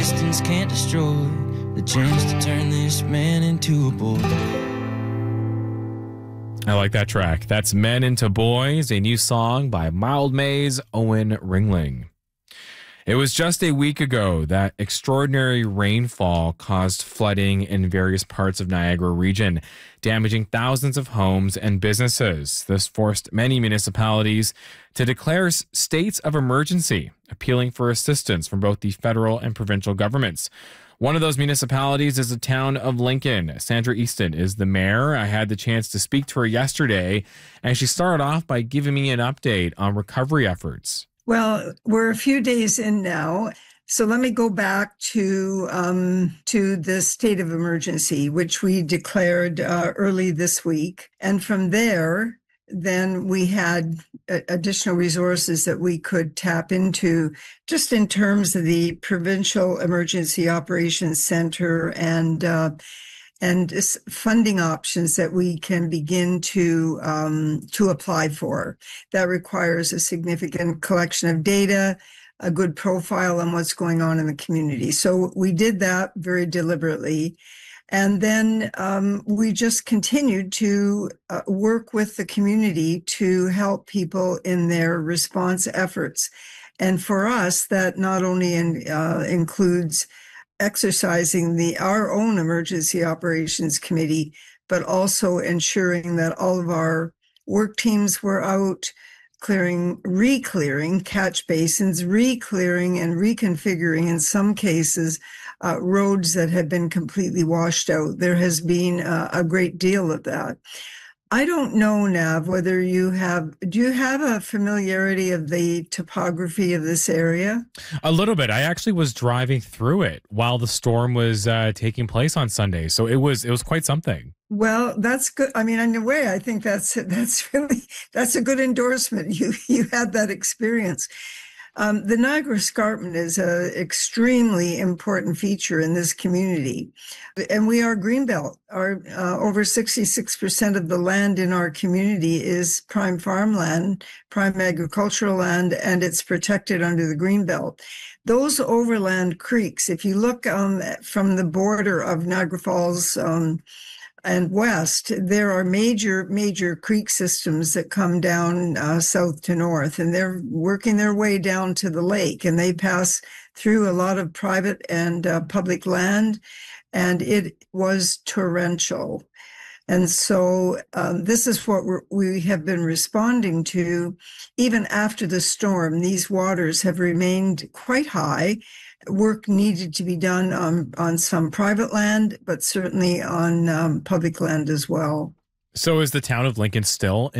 distance can't destroy the chance to turn this man into a boy. I like that track. That's Men Into Boys, a new song by Mildmay's Owen Ringling. It was just a week ago that extraordinary rainfall caused flooding in various parts of Niagara region, damaging thousands of homes and businesses. This forced many municipalities to declare states of emergency, appealing for assistance from both the federal and provincial governments. One of those municipalities is the town of Lincoln. Sandra Easton is the mayor. I had the chance to speak to her yesterday, and she started off by giving me an update on recovery efforts. Well, we're a few days in now. So let me go back to the state of emergency, which we declared early this week. And from there, then we had additional resources that we could tap into just in terms of the Provincial Emergency Operations Center and funding options that we can begin to apply for. That requires a significant collection of data, a good profile on what's going on in the community. So we did that very deliberately. And then we just continued to work with the community to help people in their response efforts. And for us, that not only includes exercising our own emergency operations committee, but also ensuring that all of our work teams were out re-clearing catch basins, re-clearing and reconfiguring, in some cases, roads that had been completely washed out. There has been a great deal of that. I don't know, Nav, whether do you have a familiarity of the topography of this area? A little bit. I actually was driving through it while the storm was taking place on Sunday. So it was quite something. Well, that's good. I mean, in a way, I think that's a good endorsement. You had that experience. The Niagara Escarpment is an extremely important feature in this community. And we are Greenbelt. Over 66% of the land in our community is prime farmland, prime agricultural land, and it's protected under the Greenbelt. Those overland creeks, if you look from the border of Niagara Falls and west, there are major creek systems that come down south to north, and they're working their way down to the lake, and they pass through a lot of private and public land, and it was torrential. And so this is what we have been responding to. Even after the storm, these waters have remained quite high. Work needed to be done on some private land, but certainly on public land as well. So is the town of Lincoln still